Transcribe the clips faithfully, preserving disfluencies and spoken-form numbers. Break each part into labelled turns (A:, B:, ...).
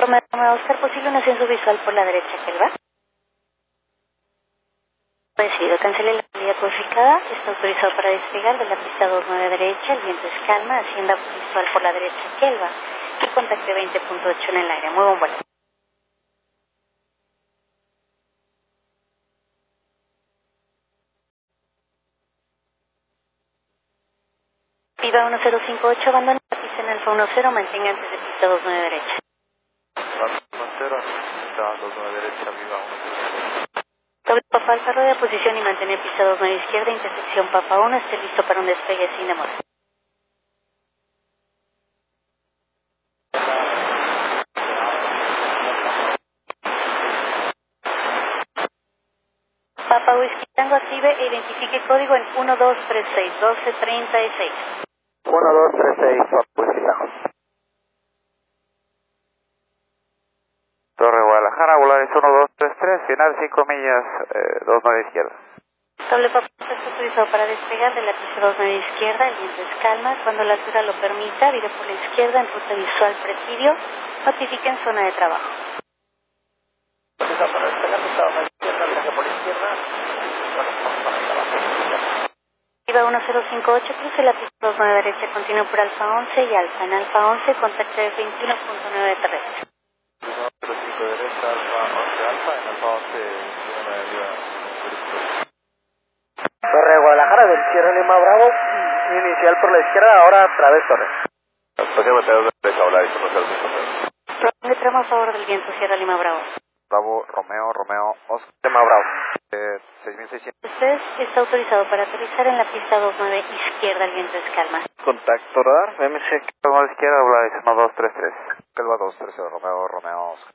A: Romeo, Romeo Oscar, posible un ascenso visual por la derecha, Kelva. Decidido, cancele la salida codificada, está autorizado para despegar de la pista dos nueve derecha, el viento es calma, hacienda visual por la derecha, Kelva, y contacte veinte punto ocho en el aire, muy buen vuelo. Viva uno cero cinco ocho, abandona la pista en Alfa uno cero, mantenga antes de pista dos nueve derecha.
B: Alfa uno cero, pista dos nueve derecha, viva uno cero cinco.
A: Doble Papa Alfa, rueda de posición y mantener pista dos nueve izquierda, intersección Papa uno, esté listo para un despegue sin demora. Papa Whisky Tango, active e identifique código en uno dos tres seis, doce treinta y seis.
B: uno dos tres seis, Papa Whisky Tango. Torre Guadalajara, Volaris uno dos tres tres, final cinco millas, eh, dos nueve izquierda.
A: Doble Papa está autorizado para despegar de la pista dos nueve izquierda, el viento es calma, cuando la altura lo permita, vire por la izquierda en ruta visual presidio, notifique en zona de trabajo.
B: Para despegar, pista dos nueve izquierda, viaje por izquierda, bueno, zona de trabajo.
A: Viva uno cero cinco ocho, cruce la pista dos nueve derecha, continúe por Alfa once y Alfa. En Alfa once, contacte veintiuno punto nueve terrestre.
B: uno cero cinco derecha, Alfa once, Alfa, en Alfa once, uno nueve viva.
C: Torre Guadalajara del Sierra Lima Bravo, inicial por la izquierda, ahora a través Torre.
B: Toque Mateo de derecha, Volaris uno cero cinco cero.
A: Prolongue tramo a favor del viento, Sierra Lima Bravo.
B: Bravo, Romeo, Romeo, Oscar.
C: Lima Bravo.
B: Eh, seis mil seiscientos.
A: Usted está autorizado para aterrizar en la pista dos nueve izquierda, el viento es calma.
B: Contacto radar, M C, a la izquierda, Volaris uno dos tres tres. Calva dos tres cero, Romeo, Romeo, Oscar.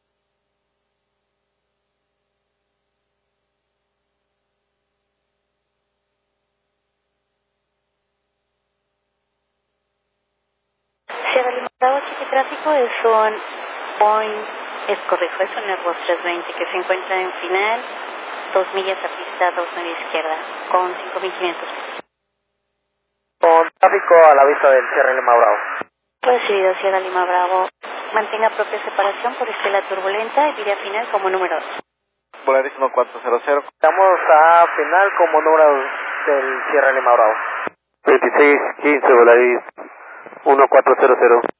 A: Sierra Lima Bravo, cheque tráfico, es un Boeing, es correcto, es un Airbus trescientos veinte que se encuentra en final, dos millas a pista dos nueve izquierda, con cinco mil quinientos.
C: Con tráfico a la vista del Sierra Lima Bravo.
A: Recibido, Sierra Lima Bravo. Mantenga propia separación por estela turbulenta y vire a final como número dos.
B: Volaris uno cuatro cero cero.
C: Estamos a final como número del Sierra Lima Bravo.
B: veintiséis quince, Volaris uno cuatro cero cero.